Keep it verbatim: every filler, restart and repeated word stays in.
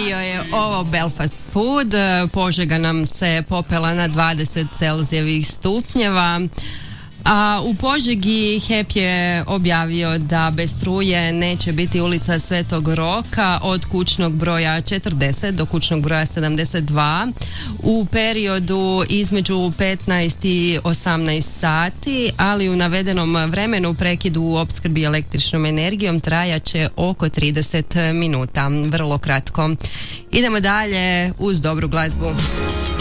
Bio je ovo Belfast Food. Požega nam se popela na dvadeset Celzijevih stupnjeva. A u Požegi H E P je objavio da bez struje neće biti ulica Svetog Roka od kućnog broja četrdeset do kućnog broja sedamdeset dva u periodu između petnaest i osamnaest sati, ali u navedenom vremenu prekid u opskrbi električnom energijom trajaće oko trideset minuta. Vrlo kratko. Idemo dalje uz dobru glazbu.